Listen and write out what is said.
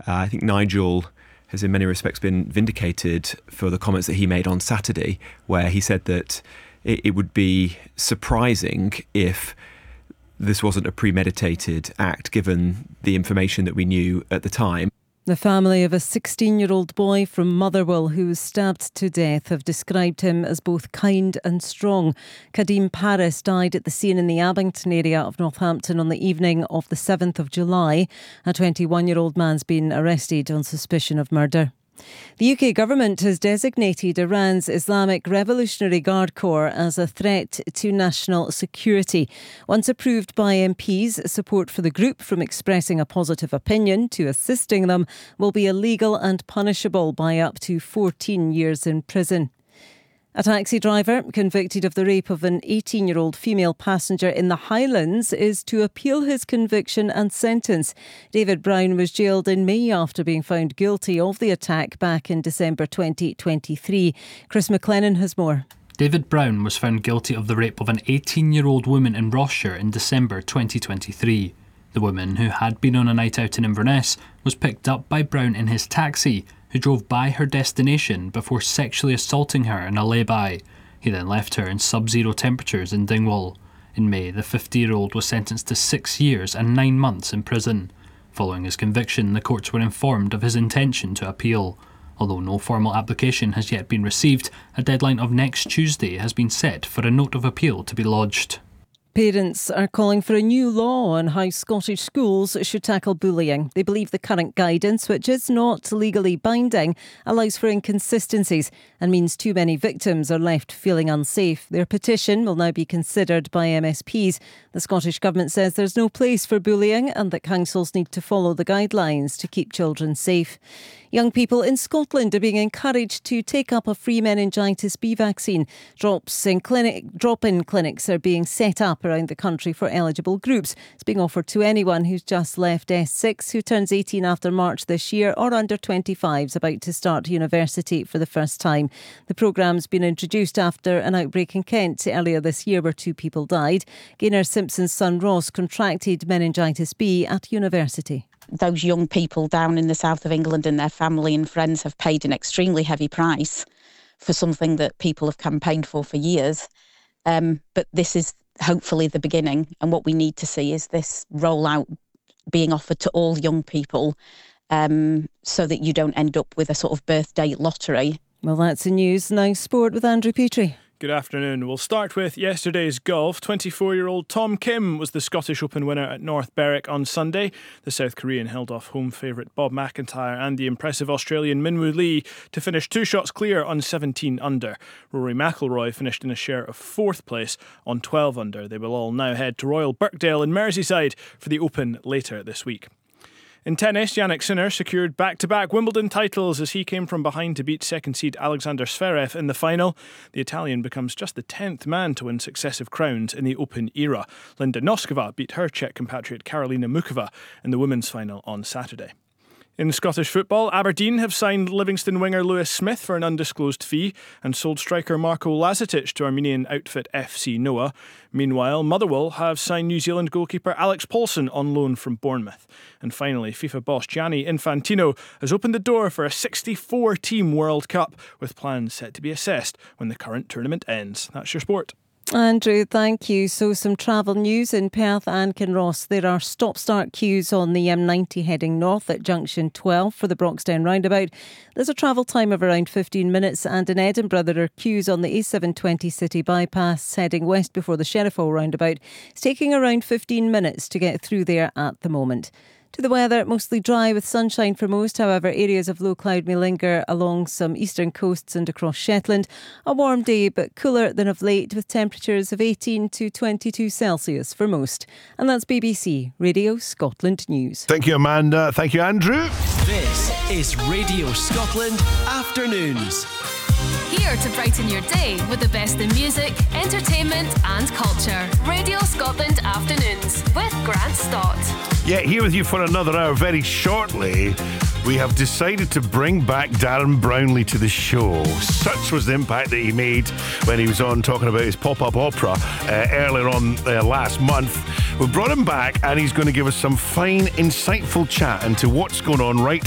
I think Nigel has in many respects been vindicated for the comments that he made on Saturday, where he said that it would be surprising if this wasn't a premeditated act, given the information that we knew at the time. The family of a 16-year-old boy from Motherwell who was stabbed to death have described him as both kind and strong. Kadeem Paris died at the scene in the Abington area of Northampton on the evening of the 7th of July. A 21-year-old man's been arrested on suspicion of murder. The UK government has designated Iran's Islamic Revolutionary Guard Corps as a threat to national security. Once approved by MPs, support for the group from expressing a positive opinion to assisting them will be illegal and punishable by up to 14 years in prison. A taxi driver convicted of the rape of an 18-year-old female passenger in the Highlands is to appeal his conviction and sentence. David Brown was jailed in May after being found guilty of the attack back in December 2023. Chris McLennan has more. David Brown was found guilty of the rape of an 18-year-old woman in Rossshire in December 2023. The woman, who had been on a night out in Inverness, was picked up by Brown in his taxi, who drove by her destination before sexually assaulting her in a lay-by. He then left her in sub-zero temperatures in Dingwall. In May, the 50-year-old was sentenced to 6 years and 9 months in prison. Following his conviction, the courts were informed of his intention to appeal. Although no formal application has yet been received, a deadline of next Tuesday has been set for a note of appeal to be lodged. Parents are calling for a new law on how Scottish schools should tackle bullying. They believe the current guidance, which is not legally binding, allows for inconsistencies and means too many victims are left feeling unsafe. Their petition will now be considered by MSPs. The Scottish Government says there's no place for bullying and that councils need to follow the guidelines to keep children safe. Young people in Scotland are being encouraged to take up a free meningitis B vaccine. Drop-in clinics are being set up around the country for eligible groups. It's being offered to anyone who's just left S6, who turns 18 after March this year, or under 25s about to start university for the first time. The programme's been introduced after an outbreak in Kent earlier this year where 2 people died. Gaynor Simpson's son Ross contracted meningitis B at university. Those young people down in the south of England and their family and friends have paid an extremely heavy price for something that people have campaigned for years. But this is hopefully the beginning. And what we need to see is this rollout being offered to all young people so that you don't end up with a sort of birthday lottery. Well, that's the news. Now sport with Andrew Petrie. Good afternoon. We'll start with yesterday's golf. 24-year-old Tom Kim was the Scottish Open winner at North Berwick on Sunday. The South Korean held off home favourite Bob McIntyre and the impressive Australian Minwoo Lee to finish 2 shots clear on 17 under. Rory McIlroy finished in a share of 4th place on 12 under. They will all now head to Royal Birkdale in Merseyside for the Open later this week. In tennis, Jannik Sinner secured back-to-back Wimbledon titles as he came from behind to beat second seed Alexander Zverev in the final. The Italian becomes just the 10th man to win successive crowns in the Open era. Linda Noskova beat her Czech compatriot Karolina Mukova in the women's final on Saturday. In Scottish football, Aberdeen have signed Livingston winger Lewis Smith for an undisclosed fee and sold striker Marko Lazetic to Armenian outfit FC Noah. Meanwhile, Motherwell have signed New Zealand goalkeeper Alex Paulson on loan from Bournemouth. And finally, FIFA boss Gianni Infantino has opened the door for a 64-team World Cup, with plans set to be assessed when the current tournament ends. That's your sport. Andrew, thank you. So some travel news in Perth and Kinross. There are stop-start queues on the M90 heading north at junction 12 for the Broxdown roundabout. There's a travel time of around 15 minutes, and in Edinburgh there are queues on the A720 city bypass heading west before the Sheriff Hall roundabout. It's taking around 15 minutes to get through there at the moment. To the weather, mostly dry with sunshine for most. However, areas of low cloud may linger along some eastern coasts and across Shetland. A warm day, but cooler than of late, with temperatures of 18 to 22 Celsius for most. And that's BBC Radio Scotland News. Thank you, Amanda. Thank you, Andrew. This is Radio Scotland Afternoons. Here to brighten your day with the best in music, entertainment and culture. Radio Scotland Afternoons with Grant Stott. Yeah, here with you for another hour. Very shortly, we have decided to bring back Darren Brownlee to the show. Such was the impact that he made when he was on talking about his pop-up opera earlier on last month. We brought him back and he's going to give us some fine, insightful chat into what's going on right